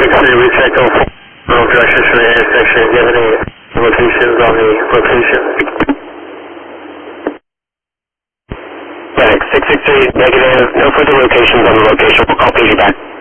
663, we checked all 4 directions for the intersection. Do you have any locations on the location? Right, 663, negative, no further locations on the location. We'll call PG back.